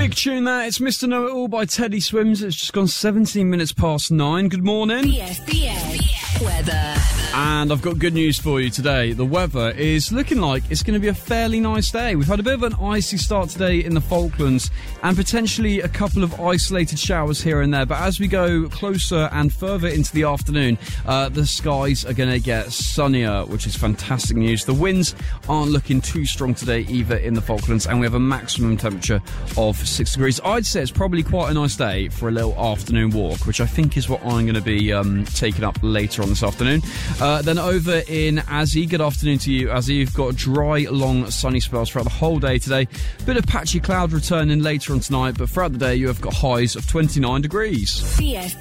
Big tune there. It's Mr. Know-It-All by Teddy Swims. It's just gone 17 minutes past 9. Good morning. BFBS weather. And I've got good news for you today. The weather is looking like it's going to be a fairly nice day. We've had a bit of an icy start today in the Falklands and potentially a couple of isolated showers here and there. But as we go closer and further into the afternoon, the skies are going to get sunnier, which is fantastic news. The winds aren't looking too strong today either in the Falklands, and we have a maximum temperature of 6 degrees. I'd say it's probably quite a nice day for a little afternoon walk, which I think is what I'm going to be taking up later on this afternoon. Then over in Azzy, good afternoon to you, Azzy. You've got dry, long, sunny spells throughout the whole day today. Bit of patchy cloud returning later on tonight, but throughout the day you have got highs of 29 degrees.